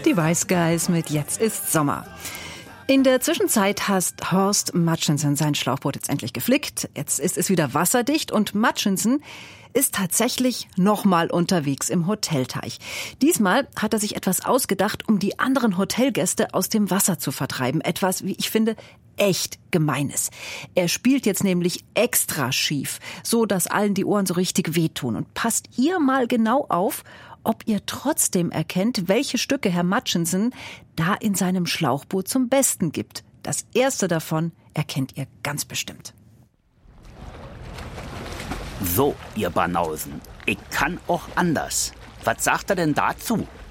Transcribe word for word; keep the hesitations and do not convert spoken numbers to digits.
Die Wise Guys mit Jetzt ist Sommer. In der Zwischenzeit hat Horst Matchensen sein Schlauchboot jetzt endlich geflickt. Jetzt ist es wieder wasserdicht und Matchensen ist tatsächlich nochmal unterwegs im Hotelteich. Diesmal hat er sich etwas ausgedacht, um die anderen Hotelgäste aus dem Wasser zu vertreiben. Etwas, wie ich finde, echt Gemeines. Er spielt jetzt nämlich extra schief, so dass allen die Ohren so richtig wehtun. Und passt ihr mal genau auf, ob ihr trotzdem erkennt, welche Stücke Herr Matchensen da in seinem Schlauchboot zum Besten gibt. Das erste davon erkennt ihr ganz bestimmt. So, ihr Banausen, ich kann auch anders. Was sagt er denn dazu?